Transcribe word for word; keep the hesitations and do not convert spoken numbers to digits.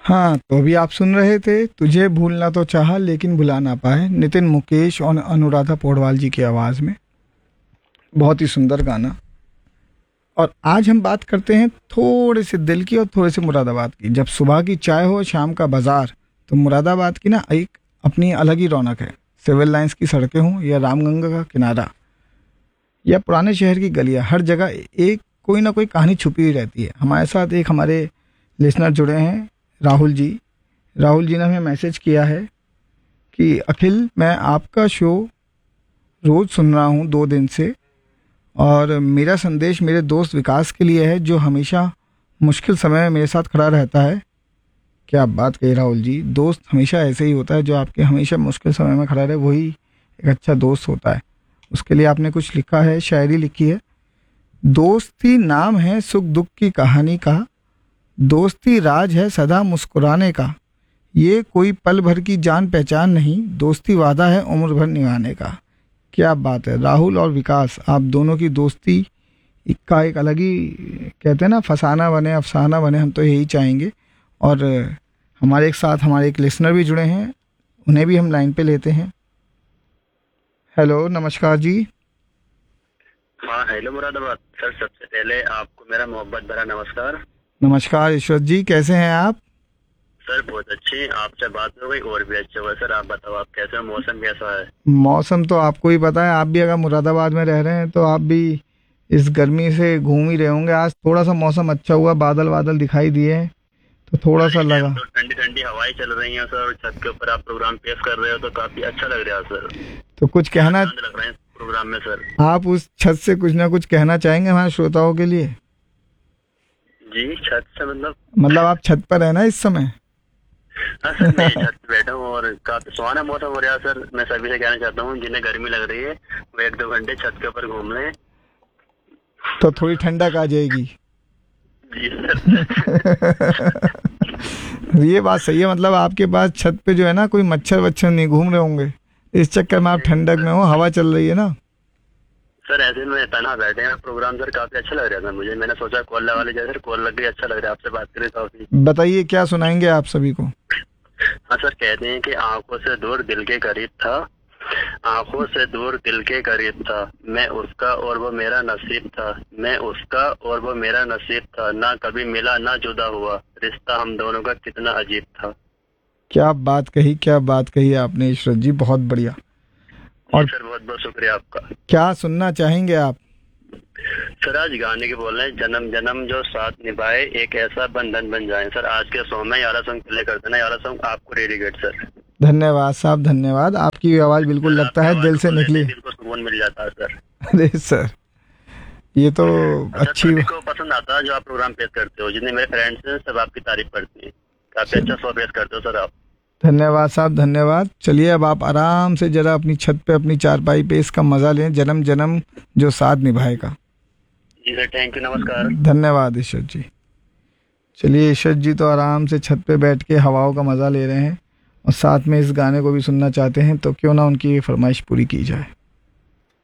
हाँ, तो अभी आप सुन रहे थे तुझे भूलना तो चाहा लेकिन भुला ना पाए, नितिन मुकेश और अनुराधा पौडवाल जी की आवाज़ में। बहुत ही सुंदर गाना। और आज हम बात करते हैं थोड़े से दिल की और थोड़े से मुरादाबाद की। जब सुबह की चाय हो शाम का बाजार, तो मुरादाबाद की ना एक अपनी अलग ही रौनक है। सिविल लाइंस की सड़कें हों या रामगंगा का किनारा या पुराने शहर की गलियां, हर जगह एक कोई ना कोई कहानी छुपी हुई रहती है। हमारे साथ एक हमारे लिसनर जुड़े हैं, राहुल जी। राहुल जी ने हमें मैसेज किया है कि अखिल, मैं आपका शो रोज़ सुन रहा हूँ दो दिन से, और मेरा संदेश मेरे दोस्त विकास के लिए है जो हमेशा मुश्किल समय में मेरे साथ खड़ा रहता है। क्या आप बात कही राहुल जी, दोस्त हमेशा ऐसे ही होता है, जो आपके हमेशा मुश्किल समय में खड़ा रहे वही एक अच्छा दोस्त होता है। उसके लिए आपने कुछ लिखा है, शायरी लिखी है। दोस्ती नाम है सुख दुख की कहानी का, दोस्ती राज है सदा मुस्कुराने का, ये कोई पल भर की जान पहचान नहीं, दोस्ती वादा है उम्र भर निभाने का। क्या बात है राहुल और विकास, आप दोनों की दोस्ती का एक अलग ही, कहते हैं ना, फसाना बने अफसाना बने, हम तो यही चाहेंगे। और हमारे एक साथ हमारे एक लिसनर भी जुड़े हैं, उन्हें भी हम लाइन पे लेते हैं। हेलो, नमस्कार जी। हाँ, हेलो मुरादाबाद सर। सबसे पहले आपको मेरा मोहब्बत भरा नमस्कार। नमस्कार ईश्वर जी, कैसे हैं आप? सर बहुत अच्छी, आपसे बात हो गई और भी अच्छा हुआ। सर आप बताओ, आप कैसे हो? मौसम कैसा है? मौसम तो आपको ही पता है, आप भी अगर मुरादाबाद में रह रहे हैं तो आप भी इस गर्मी से घूम ही रहे होंगे। आज थोड़ा सा मौसम अच्छा हुआ, बादल बादल दिखाई दिए हैं तो थोड़ा सा लगा। तो ठंडी ठंडी हवाएं चल रही हैं सर, छत के ऊपर आप प्रोग्राम पेश कर रहे हो तो काफी अच्छा लग रहा है सर। तो कुछ कहना आनंद लग रहा है प्रोग्राम में सर। आप उस छत से कुछ ना कुछ कहना चाहेंगे हमारे श्रोताओं के लिए? जी, छत से मतलब मतलब आप छत पर है ना इस समय? हाँ सर, मैं छत पे बैठा हूँ और काफी सुहाना मौसम हो रहा है सर। मैं सभी से कहना चाहता हूँ जिन्हें गर्मी लग रही है वो एक दो घंटे छत के ऊपर घूम लें तो थोड़ी ठंडक आ जाएगी। जी सर। ये बात सही है, मतलब आपके पास छत पे जो है ना, कोई मच्छर वच्छर नहीं घूम रहे होंगे, इस चक्कर में आप ठंडक में हो, हवा चल रही है ना। सर ऐसे में तना बैठे हैं प्रोग्राम सर, काफी अच्छा लग रहा था मुझे। मैंने सोचा कॉल लगा ली जाए सर, कॉल लग गई, अच्छा लग रहा है आपसे बात करें काफी। बताइए क्या सुनाएंगे आप सभी को? हाँ सर, कहते हैं कि आंखों से दूर दिल के करीब था, आंखों से दूर दिल के करीब था, मैं उसका और वो मेरा नसीब था, मैं उसका और वो मेरा नसीब था, ना कभी मिला ना जुदा हुआ, रिश्ता हम दोनों का कितना अजीब था। क्या बात कही, क्या बात कही आपने ईश्वर जी, बहुत बढ़िया। और सर बहुत बहुत शुक्रिया आपका। क्या सुनना चाहेंगे आप? सर आज गाने के बोल रहे हैं, जन्म जन्म जो साथ निभाए एक ऐसा बंधन बन जाए। सर आज के सॉन्ग में यारा सॉन्ग प्ले करते ना, यारा सॉन्ग आपको डेडिकेट सर। धन्यवाद साहब, धन्यवाद। आपकी आवाज़ बिल्कुल लगता है दिल से निकली। दिल को सुकून मिल जाता है सर। अरे सर, ये तो अच्छा, अच्छी सभी को पसंद आता है जो आप प्रोग्राम पेश करते हो। जितने मेरे फ्रेंड्स हैं सब आपकी तारीफ करते हैं, काफी अच्छा शो पेश करते हो सर आप। धन्यवाद साहब, धन्यवाद। चलिए अब आप आराम से जरा अपनी छत पे अपनी चारपाई पे इसका मजा लें, जन्म जन्म जो साथ निभाएगा। जी सर, थैंक यू, नमस्कार। धन्यवाद ईश्वर जी। चलिए ईश्वर जी तो आराम से छत पे बैठ के हवाओं का मजा ले रहे हैं और साथ में इस गाने को भी सुनना चाहते हैं, तो क्यों ना उनकी ये फरमाइश पूरी की जाए।